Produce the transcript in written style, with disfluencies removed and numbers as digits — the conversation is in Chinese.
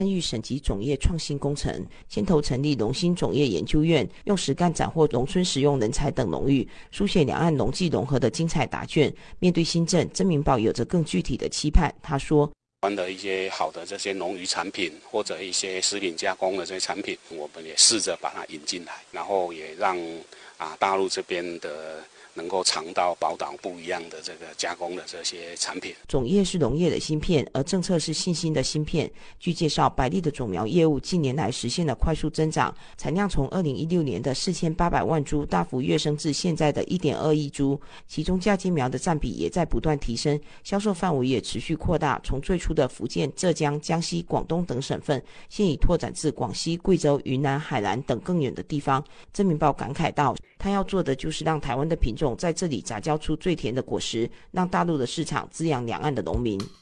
参与省级种业创新工程，牵头成立农新种业研究院，用实干斩获农村实用人才等荣誉，书写两岸农技融合的精彩答卷。面对新政，曾明宝有着更具体的期盼。他说： 台湾的一些好的这些农渔产品或者一些食品加工的这些产品，我们也试着把它引进来，然后也让大陆这边的能够尝到宝岛不一样的这个加工的这些产品。 种业是农业的芯片，而政策是信心的芯片。据介绍，百利的种苗业务近年来实现了快速增长，产量从2016年的4800万株大幅跃升至现在的1.2亿株，其中嫁接苗的占比也在不断提升，销售范围也持续扩大，从最初的福建、浙江、江西、广东等省份，现已拓展至广西、贵州、云南、海南等更远的地方。曾明宝感慨道，他要做的就是让台湾的品种在这里杂交出最甜的果实，让大陆的市场滋养两岸的农民。